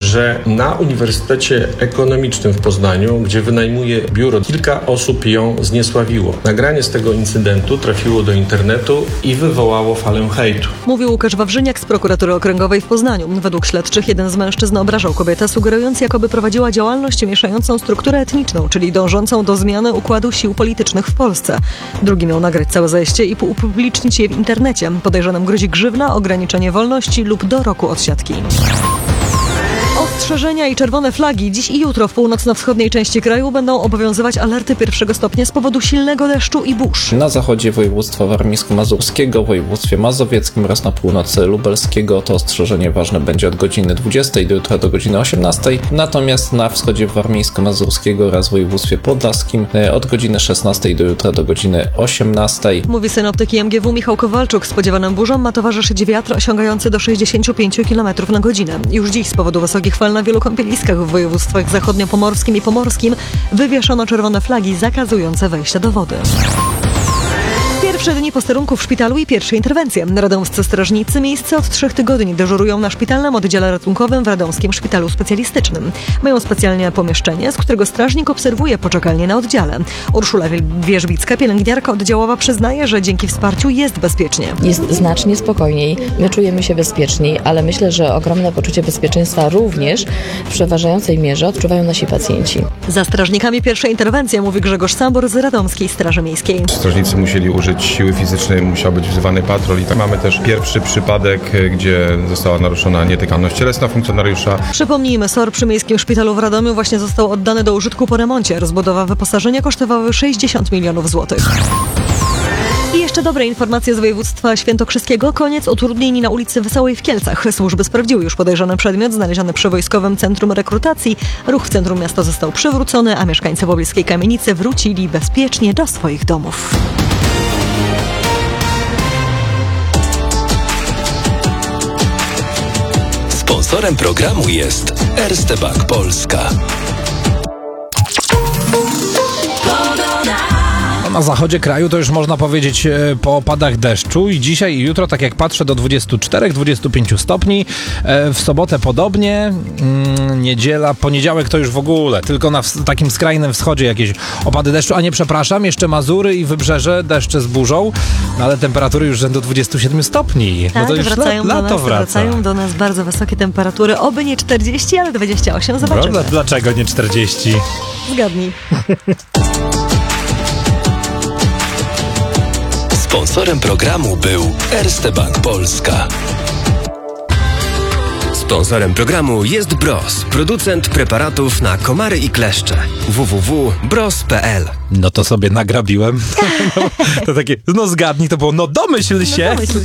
że na Uniwersytecie Ekonomicznym w Poznaniu, gdzie wynajmuje biuro, kilka osób ją zniesławiło. Nagranie z tego incydentu trafiło do internetu i wywołało falę hejtu. Mówił Łukasz Wawrzyniak z Prokuratury Okręgowej w Poznaniu. Według śledczych jeden z mężczyzn obrażał kobietę, sugerując, jakoby prowadziła działalność mieszającą strukturę etniczną, czyli dążącą do zmiany układu sił politycznych w Polsce. Drugi miał nagrać całe zajście i upublicznić je w internecie. Podejrzanym grozi grzywna, ograniczenie wolności lub do roku odsiadki. Ostrzeżenia i czerwone flagi dziś i jutro w północno-wschodniej części kraju będą obowiązywać alerty pierwszego stopnia z powodu silnego deszczu i burz. Na zachodzie województwa warmińsko-mazurskiego, województwie mazowieckim oraz na północy lubelskiego to ostrzeżenie ważne będzie od godziny 20 do jutra do godziny 18. Natomiast na wschodzie warmińsko-mazurskiego oraz województwie podlaskim od godziny 16 do jutra do godziny 18. Mówi synoptyk MGW Michał Kowalczuk. Spodziewanym burzom ma towarzyszyć wiatr osiągający do 65 km na godzinę. Już dziś z powodu wysokich fal na wielu kąpieliskach w województwach zachodniopomorskim i pomorskim wywieszono czerwone flagi zakazujące wejścia do wody. Pierwsze dni posterunku w szpitalu i pierwsze interwencje. Radomscy strażnicy miejsce od 3 tygodni dyżurują na szpitalnym oddziale ratunkowym w Radomskim Szpitalu Specjalistycznym. Mają specjalne pomieszczenie, z którego strażnik obserwuje poczekalnię na oddziale. Urszula Wierzbicka, pielęgniarka oddziałowa, przyznaje, że dzięki wsparciu jest bezpiecznie. Jest znacznie spokojniej, my czujemy się bezpieczniej, ale myślę, że ogromne poczucie bezpieczeństwa również w przeważającej mierze odczuwają nasi pacjenci. Za strażnikami pierwsza interwencja, mówi Grzegorz Sambor z Radomskiej Straży Miejskiej. Strażnicy musieli użyć siły fizycznej, musiał być wzywany patrol i tak mamy też pierwszy przypadek, gdzie została naruszona nietykalność cielesna funkcjonariusza. Przypomnijmy, SOR przy Miejskim Szpitalu w Radomiu właśnie został oddany do użytku po remoncie. Rozbudowa wyposażenia kosztowała 60 milionów złotych. I jeszcze dobre informacje z województwa świętokrzyskiego. Koniec utrudnień na ulicy Wesołej w Kielcach. Służby sprawdziły już podejrzany przedmiot znaleziony przy Wojskowym Centrum Rekrutacji. Ruch w centrum miasta został przywrócony, a mieszkańcy pobliskiej kamienicy wrócili bezpiecznie do swoich domów. Sponsorem programu jest Erste Bank Polska. Na zachodzie kraju to już można powiedzieć po opadach deszczu i dzisiaj i jutro, tak jak patrzę, do 24-25 stopni. W sobotę podobnie, niedziela, poniedziałek to już w ogóle, tylko na takim skrajnym wschodzie jakieś opady deszczu, a nie, przepraszam, jeszcze Mazury i Wybrzeże, deszcze z burzą, no ale temperatury już rzędu 27 stopni. Tak, no to już wracają do nas bardzo wysokie temperatury, oby nie 40, ale 28, zobaczymy. No, dlaczego nie 40? Zgadnij. Sponsorem programu był Erste Bank Polska. Sponsorem programu jest Bros, producent preparatów na komary i kleszcze. www.bros.pl. No to sobie nagrabiłem. To takie, no zgadnij, to było, no domyśl się.